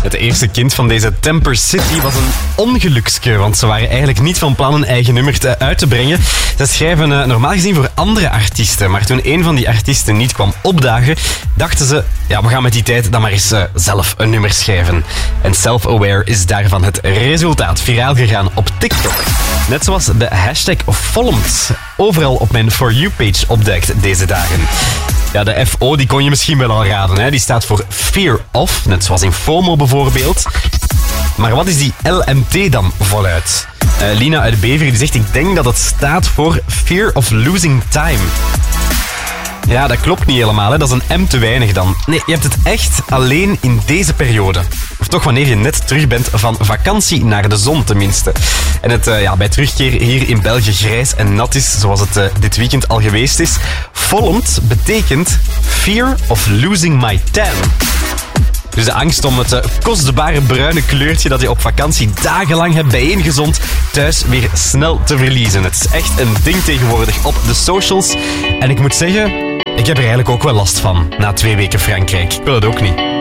Het eerste kind van deze Temper City was een ongelukske, want ze waren eigenlijk niet van plan een eigen nummer uit te brengen. Ze schrijven normaal gezien voor andere artiesten, maar toen een van die artiesten niet kwam opdagen, dachten ze, ja, we gaan met die tijd dan maar eens zelf een nummer schrijven. En Self-Aware is daarvan het resultaat, viraal gegaan op TikTok. Net zoals de hashtag Volmt overal op mijn For You-page opduikt deze dagen. Ja, de FO die kon je misschien wel al raden. Hè? Die staat voor Fear of, net zoals in FOMO bijvoorbeeld. Maar wat is die LMT dan voluit? Lina uit Beveren die zegt, ik denk dat het staat voor Fear of Losing Time. Ja, dat klopt niet helemaal. Hè. Dat is een M te weinig dan. Nee, je hebt het echt alleen in deze periode. Of toch wanneer je net terug bent van vakantie naar de zon tenminste. En het bij terugkeer hier in België grijs en nat is, zoals het dit weekend al geweest is. Volmt betekent Fear of Losing My Tan. Dus de angst om het kostbare bruine kleurtje dat je op vakantie dagenlang hebt bijeengezond thuis weer snel te verliezen. Het is echt een ding tegenwoordig op de socials. En ik moet zeggen, ik heb er eigenlijk ook wel last van na 2 weken Frankrijk. Ik wil het ook niet.